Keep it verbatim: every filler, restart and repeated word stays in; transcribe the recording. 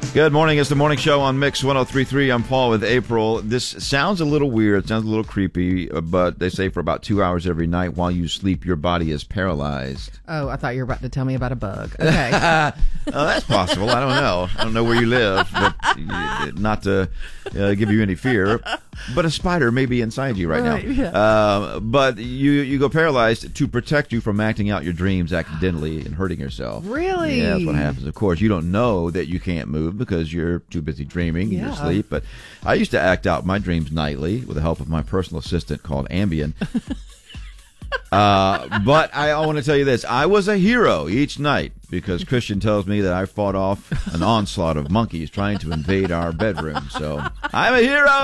Good morning. It's the morning show on Mix one oh three point three. I'm Paul with April. This sounds a little weird. It sounds a little creepy, but they say for about two hours every night while you sleep, your body is paralyzed. Oh, I thought you were about to tell me about a bug. Okay. Oh, that's possible. I don't know. I don't know where you live, but not to uh, give you any fear. But a spider may be inside you right, right now. Yeah. Uh, but you you go paralyzed to protect you from acting out your dreams accidentally and hurting yourself. Really? Yeah, that's what happens. Of course, you don't know that you can't move because you're too busy dreaming in Yeah. your sleep. But I used to act out my dreams nightly with the help of my personal assistant called Ambien. Uh, but I, I want to tell you this. I was a hero each night because Christian tells me that I fought off an onslaught of monkeys trying to invade our bedroom. So I'm a hero.